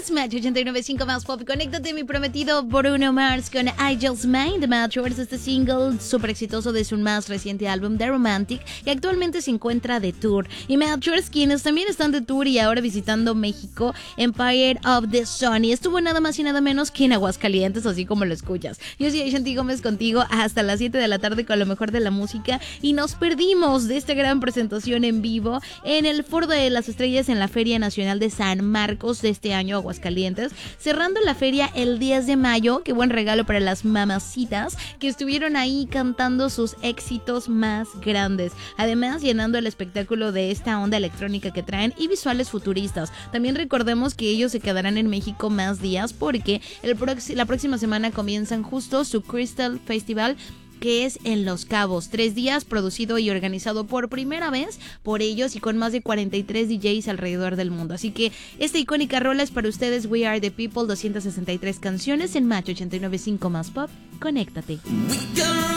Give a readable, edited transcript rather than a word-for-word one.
es Match 89.5 Más Pop. Conéctate, mi prometido Bruno Mars con I Just Made the Matchers, este single súper exitoso de su más reciente álbum The Romantic, que actualmente se encuentra de tour. Y Matchers, quienes también están de tour y ahora visitando México, Empire of the Sun, y estuvo nada más y nada menos que en Aguascalientes, así como lo escuchas. Yo soy Aishanti Gómez contigo hasta las 7 de la tarde con lo mejor de la música, y nos perdimos de esta gran presentación en vivo en el Foro de las Estrellas en la Feria Nacional de San Marcos de este año, Aguascalientes, cerrando la feria el 10 de mayo. Qué buen regalo para las mamacitas que estuvieron ahí cantando sus éxitos más grandes, además llenando el espectáculo de esta onda electrónica que traen y visuales futuristas. También recordemos que ellos se quedarán en México más días porque la próxima semana comienzan justo su Crystal Festival, que es en Los Cabos, 3 días, producido y organizado por primera vez por ellos y con más de 43 DJs alrededor del mundo. Así que esta icónica rola es para ustedes. We Are the People, 263 canciones en Match 89.5 Más Pop. Conéctate.